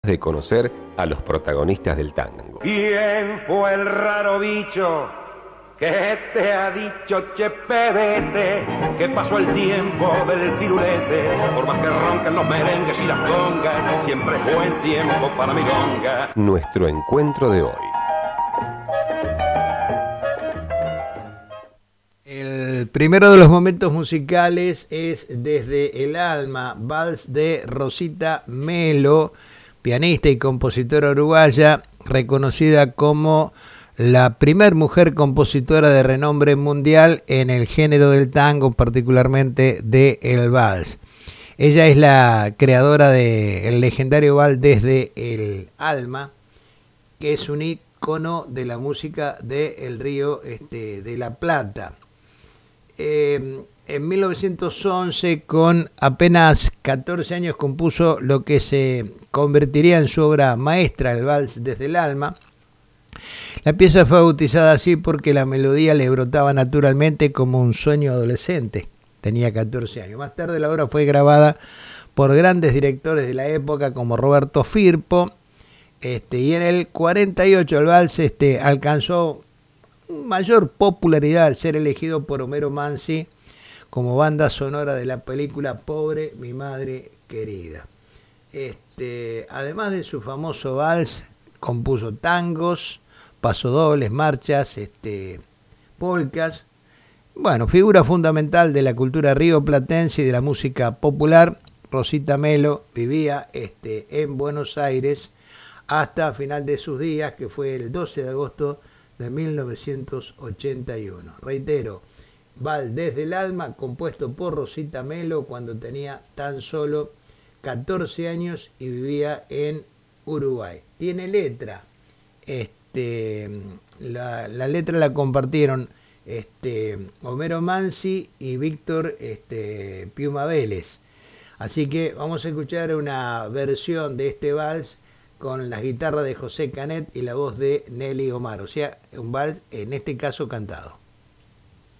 de conocer a los protagonistas del tango. ¿Quién fue el raro bicho que te ha dicho, che pebete, que pasó el tiempo del firulete? Por más que ronquen los merengues y las congas, siempre es buen tiempo para milonga. Nuestro encuentro de hoy. El primero de los momentos musicales es Desde el Alma, vals de Rosita Melo, pianista y compositora uruguaya, reconocida como la primer mujer compositora de renombre mundial en el género del tango, particularmente de el vals. Ella es la creadora del legendario vals Desde el Alma, que es un ícono de la música del Río de la Plata. En 1911, con apenas 14 años, compuso lo que se convertiría en su obra maestra, el vals Desde el Alma. La pieza fue bautizada así porque la melodía le brotaba naturalmente como un sueño adolescente. Tenía 14 años. Más tarde la obra fue grabada por grandes directores de la época como Roberto Firpo, y en el 48 el vals alcanzó mayor popularidad al ser elegido por Homero Mansi como banda sonora de la película Pobre mi madre querida. Además de su famoso vals, compuso tangos, pasodobles, marchas, polcas. Bueno, figura fundamental de la cultura rioplatense y de la música popular. Rosita Melo vivía en Buenos Aires hasta final de sus días, que fue el 12 de agosto de 1981. Reitero, vals Desde el Alma, compuesto por Rosita Melo cuando tenía tan solo 14 años y vivía en Uruguay. Tiene letra. La letra la compartieron Homero Mansi y Víctor Piuma Vélez. Así que vamos a escuchar una versión de este vals con las guitarras de José Canet y la voz de Nelly Omar, o sea, un vals en este caso cantado.